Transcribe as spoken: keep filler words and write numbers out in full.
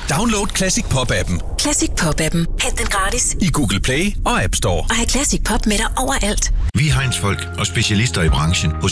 Download Classic Pop-appen. Classic Pop-appen. Hent den gratis i Google Play og App Store. Og have Classic Pop med dig overalt. Vi er Heinz Folk og specialister i branchen. Hos